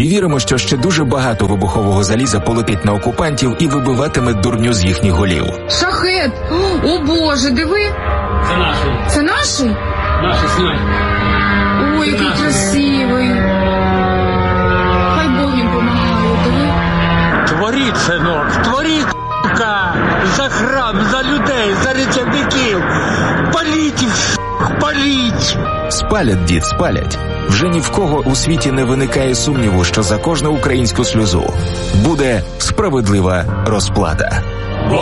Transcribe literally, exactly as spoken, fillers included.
І віримо, що ще дуже багато вибухового заліза полетить на окупантів і вибиватиме дурню з їхніх голів. Шахет! О Боже, диви! Це наші. Це наші? Наші, снімай. Ой, який красивий. Хай Бог їм помагає, диви. Творіть, синок, творіть, к***ка, за храм, за людей, за рятівників. Паліть їх, паліть. Спалять, дід, спалять. Вже ні в кого у світі не виникає сумніву, що за кожну українську сльозу буде справедлива розплата.